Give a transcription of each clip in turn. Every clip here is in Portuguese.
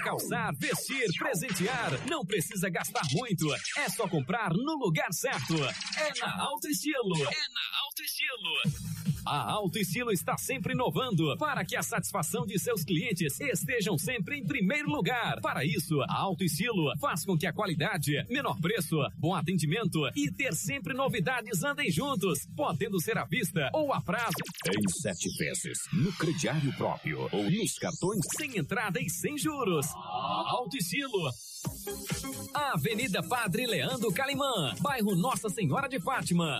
calçar, vestir, presentear, não precisa gastar muito. É só comprar no lugar certo. É na Alto Estilo. A Alto Estilo está sempre inovando para que a satisfação de seus clientes estejam sempre em primeiro lugar. Para isso, a Alto Estilo faz com que a qualidade, menor preço, bom atendimento e ter sempre novidades andem juntos, podendo ser à vista ou a prazo. Em 7 vezes, no crediário próprio ou nos cartões. Sem entrada e sem juros. Alto Estilo. Avenida Padre Leandro Calimã, bairro Nossa Senhora de Fátima.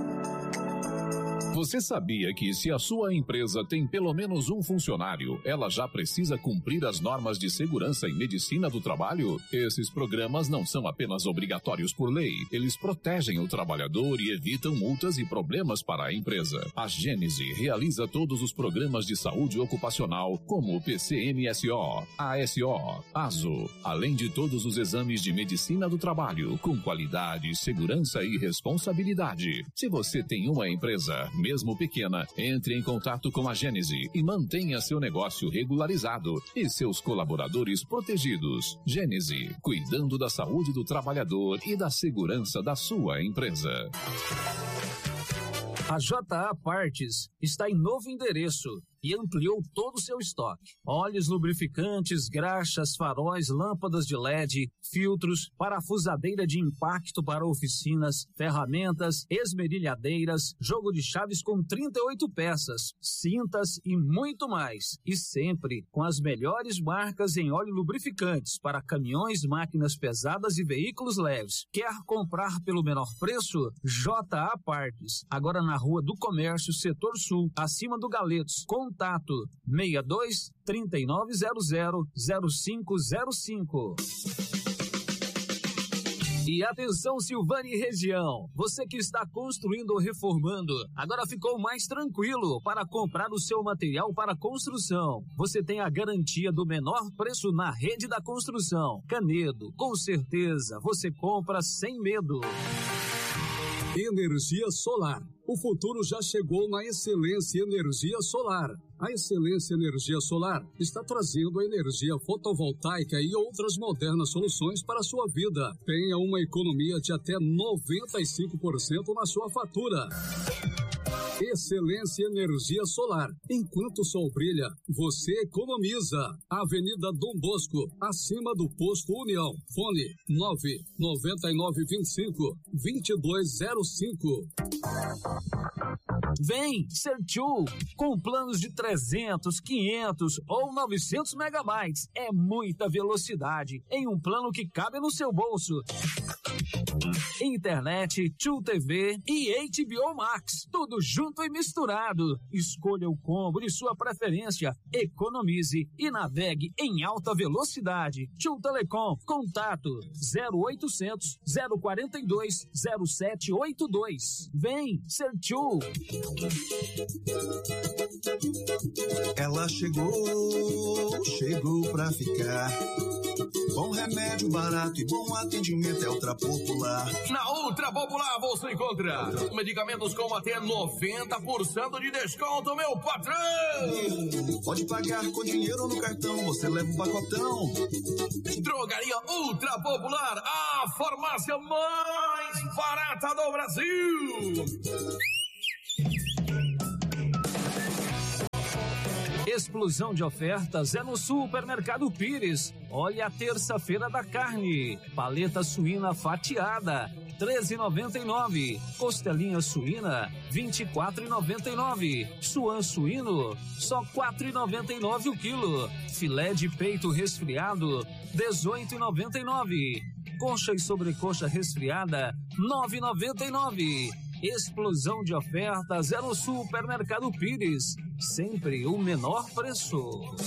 Você sabia que se a sua empresa tem pelo menos um funcionário, ela já precisa cumprir as normas de segurança e medicina do trabalho? Esses programas não são apenas obrigatórios por lei, eles protegem o trabalhador e evitam multas e problemas para a empresa. A Gênese realiza todos os programas de saúde ocupacional, como o PCMSO, ASO, ASO, além de todos os exames de medicina do trabalho, com qualidade, segurança e responsabilidade. Se você tem uma empresa, mesmo pequena, entre em contato com a Gênese e mantenha seu negócio regularizado e seus colaboradores protegidos. Gênese, cuidando da saúde do trabalhador e da segurança da sua empresa. A JA Partes está em novo endereço e ampliou todo o seu estoque. Óleos, lubrificantes, graxas, faróis, lâmpadas de LED, filtros, parafusadeira de impacto para oficinas, ferramentas, esmerilhadeiras, jogo de chaves com 38 peças, cintas e muito mais. E sempre com as melhores marcas em óleo lubrificantes para caminhões, máquinas pesadas e veículos leves. Quer comprar pelo menor preço? JA Partes. Agora na Rua do Comércio, Setor Sul, acima do Galetos. Contato 62 3900 0505. E atenção, Silvânia e região, você que está construindo ou reformando, agora ficou mais tranquilo para comprar o seu material para construção. Você tem a garantia do menor preço na Rede da Construção. Canedo, com certeza, você compra sem medo. Energia solar. O futuro já chegou na Excelência Energia Solar. A Excelência Energia Solar está trazendo a energia fotovoltaica e outras modernas soluções para a sua vida. Tenha uma economia de até 95% na sua fatura. Excelência Energia Solar. Enquanto o sol brilha, você economiza. Avenida Dom Bosco, acima do Posto União. Fone 99925-2205. Vem, Sertio, com planos de 300, 500 ou 900 megabytes. É muita velocidade em um plano que cabe no seu bolso. Internet, Tchu TV e HBO Max, tudo junto e misturado. Escolha o combo de sua preferência, economize e navegue em alta velocidade. Tchu Telecom, contato 0800 042 0782. Vem, ser Tchu. Ela chegou pra ficar. Bom remédio, barato e bom atendimento é Ultra Popular. Na Ultra Popular você encontra medicamentos com até 90% de desconto, meu patrão! Pode pagar com dinheiro ou no cartão, você leva um pacotão. Drogaria Ultra Popular, a farmácia mais barata do Brasil! Explosão de ofertas é no Supermercado Pires. Olha a terça-feira da carne. Paleta suína fatiada, R$13,99. Costelinha suína, R$24,99. Suan suíno, só R$4,99 o quilo. Filé de peito resfriado, R$18,99. Coxa e sobrecoxa resfriada, R$9,99. Explosão de ofertas é no Supermercado Pires. Sempre o menor preço.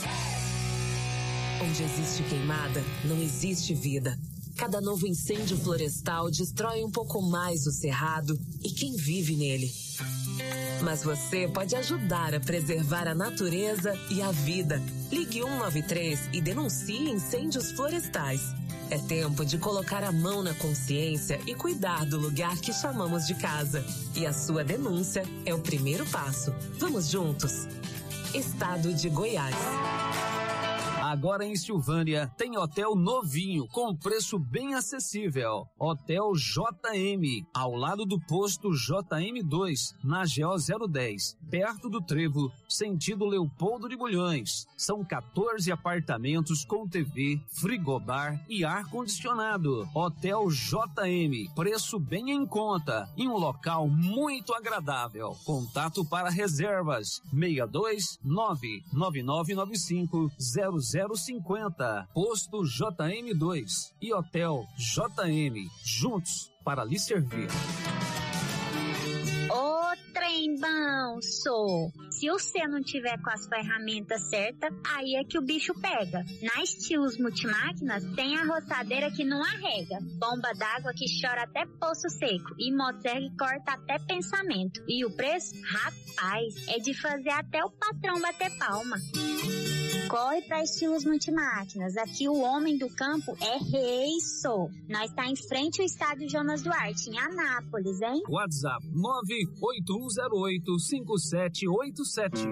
Onde existe queimada, não existe vida. Cada novo incêndio florestal destrói um pouco mais o cerrado e quem vive nele. Mas você pode ajudar a preservar a natureza e a vida. Ligue 193 e denuncie incêndios florestais. É tempo de colocar a mão na consciência e cuidar do lugar que chamamos de casa. E a sua denúncia é o primeiro passo. Vamos juntos. Estado de Goiás. Agora em Silvânia tem hotel novinho com preço bem acessível. Hotel JM, ao lado do posto JM2, na GO 010, perto do Trevo, sentido Leopoldo de Bulhões. São 14 apartamentos com TV, frigobar e ar-condicionado. Hotel JM, preço bem em conta, em um local muito agradável. Contato para reservas 62 99995 0050. Posto JM2 e Hotel JM, juntos para lhe servir. Ô, trem bom, sou. Se você não tiver com as ferramentas certas, aí é que o bicho pega. Na Estilos Multimáquinas tem a roçadeira que não arrega, bomba d'água que chora até poço seco e motosserra que corta até pensamento. E o preço? Rapaz, é de fazer até o patrão bater palma. Corre pra Estilos Multimáquinas. Aqui o homem do campo é rei, sou. Nós tá em frente ao estádio Jonas Duarte, em Anápolis, hein? WhatsApp 981085787.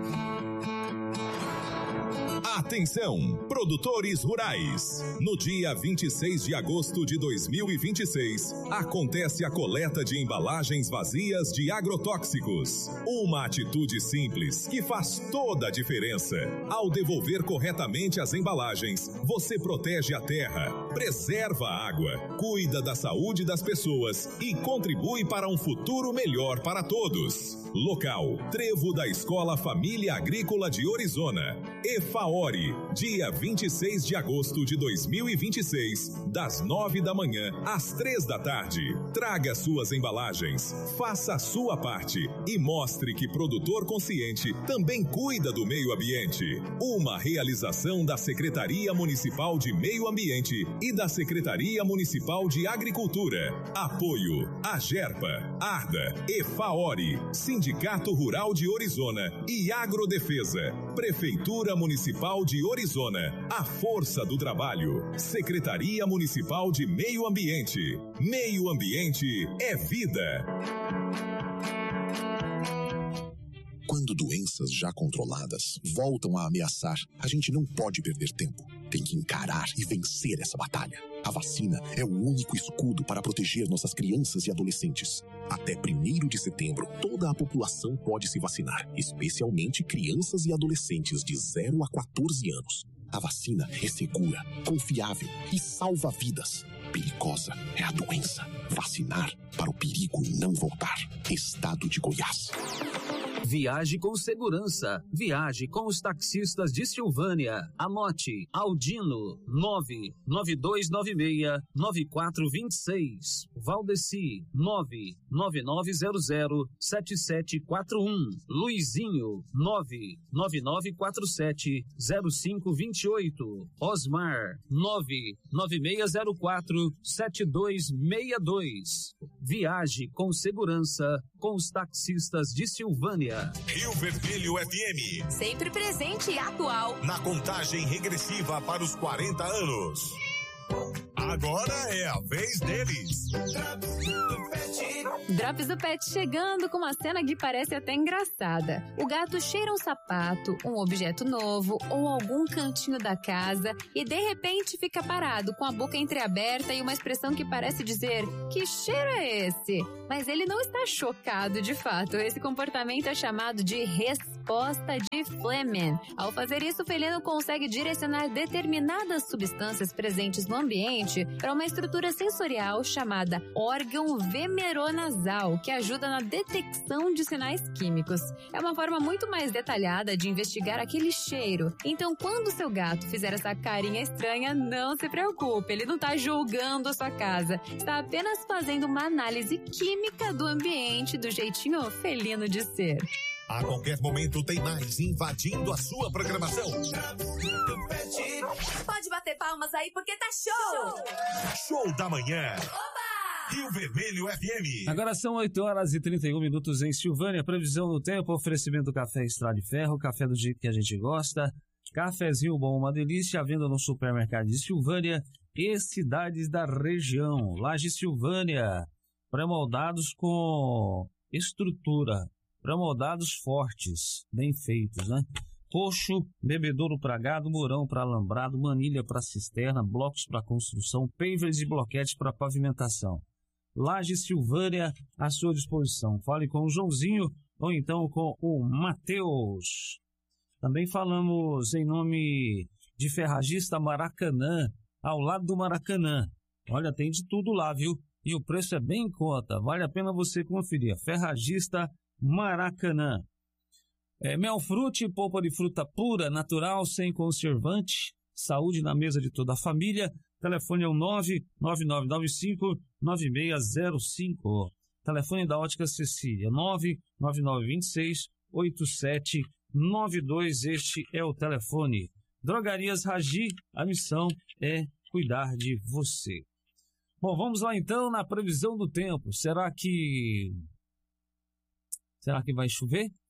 Atenção, produtores rurais! No dia 26 de agosto de 2026, acontece a coleta de embalagens vazias de agrotóxicos. Uma atitude simples que faz toda a diferença. Ao devolver corretamente as embalagens, você protege a terra, preserva a água, cuida da saúde das pessoas e contribui para um futuro melhor para todos. Local: Trevo da Escola Família Agrícola de Orizona. EFAORI, dia 26 de agosto de 2026, das 9 da manhã às 3 da tarde. Traga suas embalagens, faça a sua parte e mostre que produtor consciente também cuida do meio ambiente. Uma realização da Secretaria Municipal de Meio Ambiente e da Secretaria Municipal de Agricultura. Apoio: AGERPA, ARDA, EFAORI, Sindicato Rural de Orizona e Agrodefesa. Prefeitura Municipal de Orizona, a força do trabalho. Secretaria Municipal de Meio Ambiente. Meio ambiente é vida. Quando doenças já controladas voltam a ameaçar, a gente não pode perder tempo. Tem que encarar e vencer essa batalha. A vacina é o único escudo para proteger nossas crianças e adolescentes. Até 1º de setembro, toda a população pode se vacinar, especialmente crianças e adolescentes de 0 a 14 anos. A vacina é segura, confiável e salva vidas. Perigosa é a doença. Vacinar para o perigo não voltar. Estado de Goiás. Viaje com segurança. Viaje com os taxistas de Silvânia. Anote: Aldino 99296-9426. Valdeci 99900-7741. Luizinho 99947-0528. Osmar 99604-7262. Viaje com segurança com os taxistas de Silvânia. Rio Vermelho FM. Sempre presente e atual. Na contagem regressiva para os 40 anos. Agora é a vez deles. Drops do Pet chegando com uma cena que parece até engraçada. O gato cheira um sapato, um objeto novo ou algum cantinho da casa e de repente fica parado com a boca entreaberta e uma expressão que parece dizer: que cheiro é esse? Mas ele não está chocado de fato. Esse comportamento é chamado de resposta de Flehmen. Ao fazer isso, o felino consegue direcionar determinadas substâncias presentes no ambiente para uma estrutura sensorial chamada órgão vemeronasal, que ajuda na detecção de sinais químicos. É uma forma muito mais detalhada de investigar aquele cheiro. Então, quando seu gato fizer essa carinha estranha, não se preocupe, ele não está julgando a sua casa. Está apenas fazendo uma análise química do ambiente do jeitinho felino de ser. A qualquer momento tem mais invadindo a sua programação. Pode bater palmas aí porque tá show! Show da manhã. Oba! Rio Vermelho FM. Agora são 8h31 em Silvânia. Previsão do tempo, oferecimento do Café Estrada de Ferro, café do jeito que a gente gosta. Cafezinho bom, uma delícia, venda no supermercado de Silvânia e cidades da região. Laje Silvânia, pré-moldados com estrutura, pré-moldados fortes, bem feitos, né? coxo, bebedouro para gado, mourão para alambrado, manilha para cisterna, blocos para construção, pavers e bloquetes para pavimentação. Laje Silvânia à sua disposição. Fale com o Joãozinho ou então com o Matheus. Também falamos em nome de Ferragista Maracanã, ao lado do Maracanã. Olha, tem de tudo lá, viu? E o preço é bem em conta. Vale a pena você conferir. Ferragista Maracanã. Melfrute, polpa de fruta pura, natural, sem conservante. Saúde na mesa de toda a família. Telefone é o 99995-9605. Telefone da Ótica Cecília, 99926-8792. Este é o telefone. Drogarias Ragi, a missão é cuidar de você. Bom, vamos lá então na previsão do tempo. Será que vai chover?